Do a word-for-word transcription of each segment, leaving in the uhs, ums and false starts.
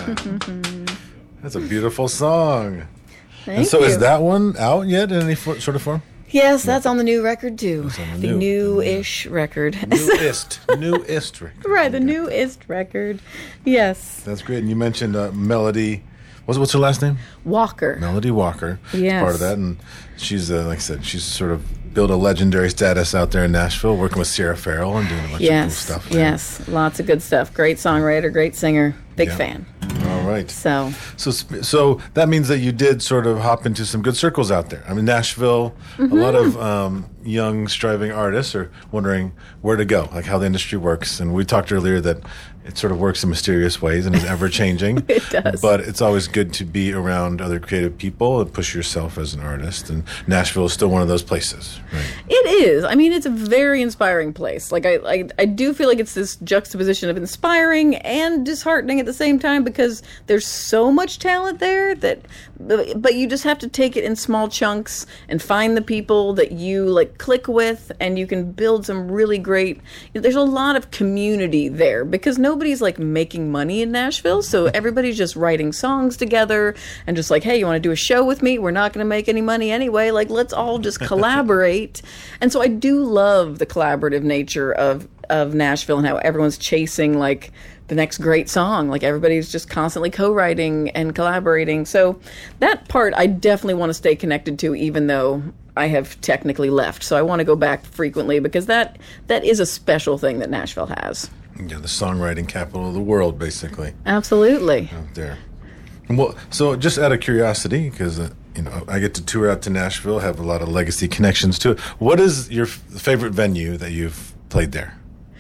That's a beautiful song. Thank and so you. is that one out yet in any fo- sort of form? Yes, that's on the new record too. on the The, new- new-ish record. Newest. Newest record. Right, the newest record. Yes. That's great. And you mentioned uh, Melody. What's, what's her last name? Walker. Melody Walker. Yes. Part of that. And she's, uh, like I said, she's sort of built a legendary status out there in Nashville, working with Sierra Farrell and doing a bunch Yes. of cool stuff. there. Yes. Lots of good stuff. Great songwriter, great singer. Big Yeah. fan. All right. So, So, sp- so that means that you did sort of hop into some good circles out there. I mean, Nashville, Mm-hmm. a lot of um, young, striving artists are wondering where to go, like how the industry works. And we talked earlier that it sort of works in mysterious ways and is ever changing. It does. But it's always good to be around other creative people and push yourself as an artist. And Nashville is still one of those places, right? it is. I mean, it's a very inspiring place. Like, I, I, I do feel like it's this juxtaposition of inspiring and disheartening at the same time because there's so much talent there that, but you just have to take it in small chunks and find the people that you like click with, and you can build some really great. There's a lot of community there because nobody's like making money in Nashville, so everybody's just writing songs together and just like, hey, you want to do a show with me? We're not going to make any money anyway. Like, let's all just collaborate. And so I do love the collaborative nature of of Nashville and how everyone's chasing like the next great song. Like, everybody's just constantly co-writing and collaborating. So that part I definitely want to stay connected to, even though I have technically left. So I want to go back frequently because that that is a special thing that Nashville has. Yeah, the songwriting capital of the world, basically, Absolutely. out there. Well, so just out of curiosity, because uh, you know I get to tour out to Nashville, have a lot of legacy connections to it. What is your f- favorite venue that you've played there?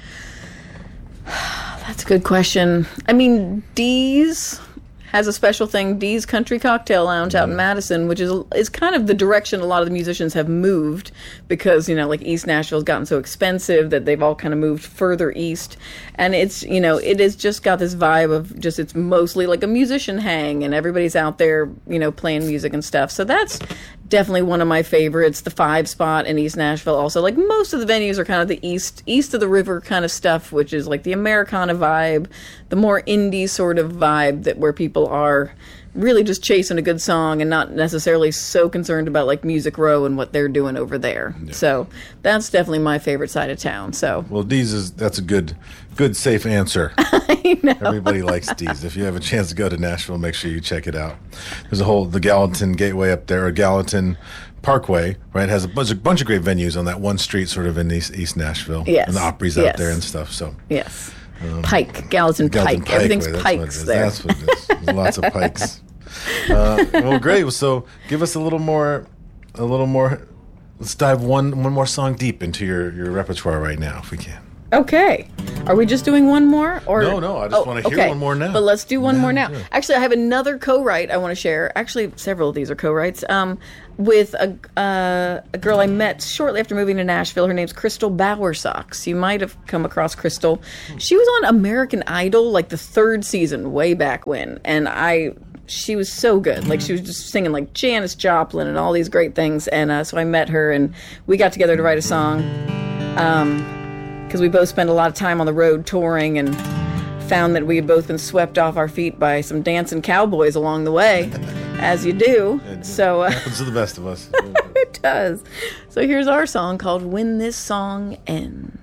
That's a good question. I mean, Dee's has a special thing, Dee's Country Cocktail Lounge out in Madison, which is is kind of the direction a lot of the musicians have moved because, you know, like East Nashville's gotten so expensive that they've all kind of moved further east. And it's, you know, it has just got this vibe of just, it's mostly like a musician hang and everybody's out there, you know, playing music and stuff. So that's definitely one of my favorites. The Five Spot in East Nashville also. Like, most of the venues are kind of the east east of the river kind of stuff, which is like the Americana vibe, the more indie sort of vibe that where people are really just chasing a good song and not necessarily so concerned about like Music Row and what they're doing over there. Yeah. So that's definitely my favorite side of town. So Well, Dee's is that's a good, good safe answer. I know. Everybody likes Dee's. If you have a chance to go to Nashville, make sure you check it out. There's a whole the Gallatin Gateway up there, or Gallatin Parkway, right? Has a bunch, a bunch of great venues on that one street, sort of in East, East Nashville. Yes. And the Opry's Yes. out there and stuff. So Yes. Pike, Gallatin, Gallatin Pike. Everything's Pikeway, that's what it pikes is. there. That's what it is. There's lots of pikes. Uh, well, great. So give us a little more, a little more. Let's dive one one more song deep into your, your repertoire right now, if we can. Okay. Are we just doing one more? Or No, no, I just wanna hear one more now. But let's do one Now, more now. yeah. Actually, I have another co-write I want to share. Actually, several of these are co-writes. Um, with a uh, a girl I met shortly after moving to Nashville. Her name's Crystal Bowersox. You might have come across Crystal. She was on American Idol like the third season, way back when, and I. She was so good. Like, she was just singing like Janis Joplin and all these great things. And uh, so I met her and we got together to write a song. Um, because we both spent a lot of time on the road touring and found that we had both been swept off our feet by some dancing cowboys along the way, as you do. So uh, Happens to the best of us. it does. So here's our song called When This Song Ends.